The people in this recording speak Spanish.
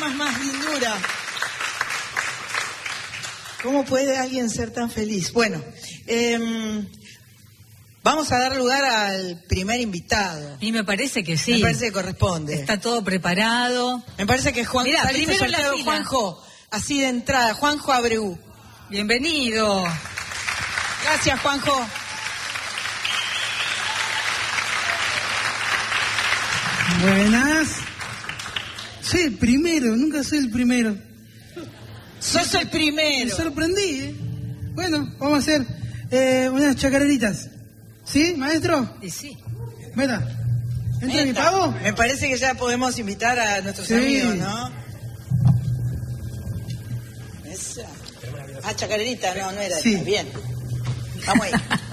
más lindura. ¿Cómo puede alguien ser tan feliz? Bueno, vamos a dar lugar al primer invitado. Y me parece que sí. Me parece que corresponde. Está todo preparado. Me parece que Juan... Mirá, saliste primero sorteado, la fila. Juanjo, así de entrada. Juanjo Abreu. Bienvenido. Gracias, Juanjo. Buenas. Soy el primero, nunca soy el primero. Sos el primero. Me sorprendí, ¿eh? Bueno, vamos a hacer unas chacareritas. ¿Sí, maestro? Y sí. Meta. ¿Entra mi pago? Me parece que ya podemos invitar a nuestros Sí. amigos, ¿no? Esa. Ah, chacarerita, no era Sí. esa. Bien. Vamos ahí.